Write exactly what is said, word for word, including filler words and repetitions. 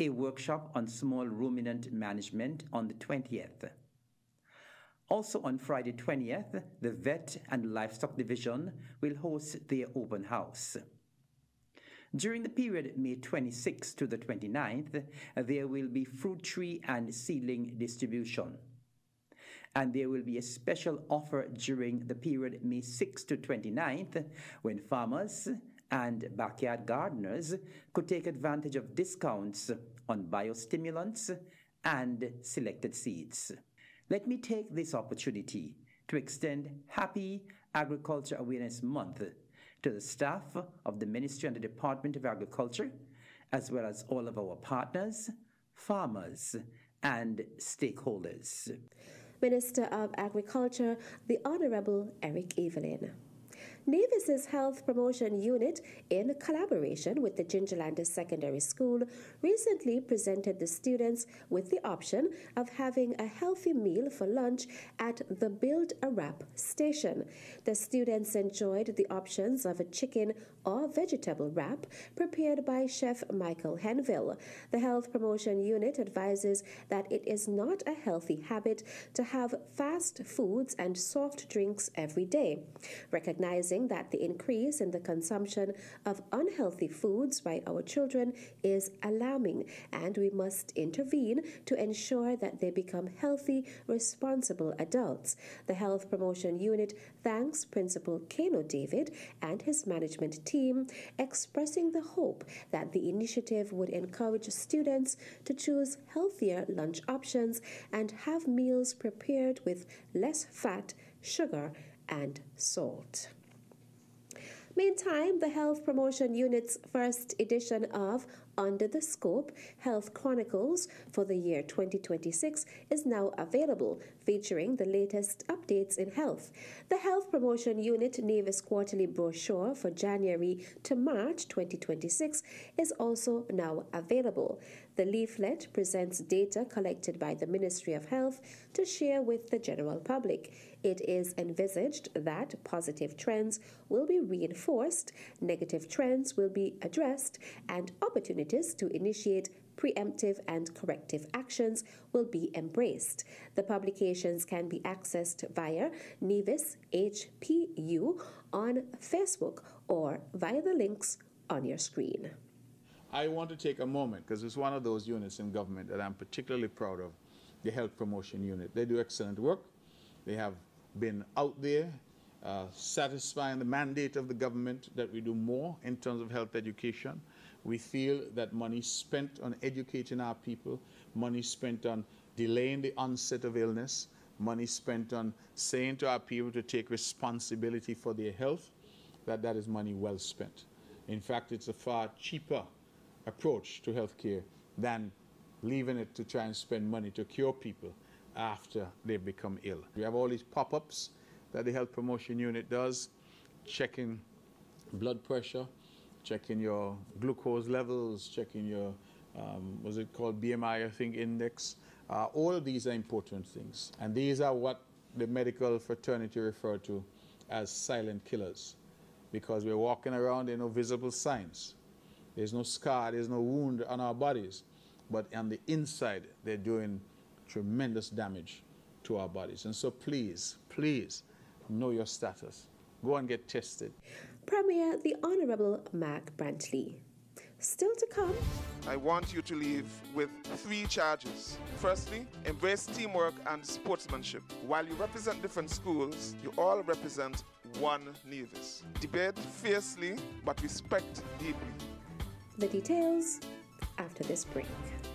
a workshop on small ruminant management on the twentieth. Also on Friday twentieth, the Vet and Livestock Division will host their open house. During the period May twenty-sixth to the twenty-ninth, there will be fruit tree and seedling distribution. And there will be a special offer during the period May sixth to twenty-ninth, when farmers and backyard gardeners could take advantage of discounts on biostimulants and selected seeds. Let me take this opportunity to extend Happy Agriculture Awareness Month to the staff of the Ministry and the Department of Agriculture, as well as all of our partners, farmers, and stakeholders. Minister of Agriculture, the Honorable Eric Evelyn. Nevis's Health Promotion Unit, in collaboration with the Gingerland Secondary School, recently presented the students with the option of having a healthy meal for lunch at the Build a Wrap station. The students enjoyed the options of a chicken or vegetable wrap prepared by Chef Michael Henville. The Health Promotion Unit advises that it is not a healthy habit to have fast foods and soft drinks every day, recognizing that the increase in the consumption of unhealthy foods by our children is alarming, and we must intervene to ensure that they become healthy, responsible adults. The Health Promotion Unit thanks Principal Kano David and his management team, expressing the hope that the initiative would encourage students to choose healthier lunch options and have meals prepared with less fat, sugar, and salt. Meantime, the Health Promotion Unit's first edition of Under the Scope Health Chronicles for the year twenty twenty-six is now available, featuring the latest updates in health. The Health Promotion Unit Nevis Quarterly Brochure for January to March twenty twenty-six is also now available. The leaflet presents data collected by the Ministry of Health to share with the general public. It is envisaged that positive trends will be reinforced, negative trends will be addressed, and opportunities to initiate preemptive and corrective actions will be embraced. The publications can be accessed via Nevis H P U on Facebook or via the links on your screen. I want to take a moment, because it's one of those units in government that I'm particularly proud of, the Health Promotion Unit. They do excellent work. They have been out there uh, satisfying the mandate of the government that we do more in terms of health education. We feel that money spent on educating our people, money spent on delaying the onset of illness, money spent on saying to our people to take responsibility for their health, that that is money well spent. In fact, it's a far cheaper approach to healthcare than leaving it to try and spend money to cure people after they become ill. We have all these pop-ups that the Health Promotion Unit does, checking blood pressure, checking your glucose levels, checking your, um, what's it called, B M I, I think, index. Uh, all of these are important things. And these are what the medical fraternity refer to as silent killers, because we're walking around, there are no visible signs. There's no scar, there's no wound on our bodies, but on the inside, they're doing tremendous damage to our bodies. And so please, please know your status. Go and get tested. Premier the Honorable Mark Brantley. Still to come. I want you to leave with three charges. Firstly, embrace teamwork and sportsmanship. While you represent different schools, you all represent one Nevis. Debate fiercely, but respect deeply. The details after this break.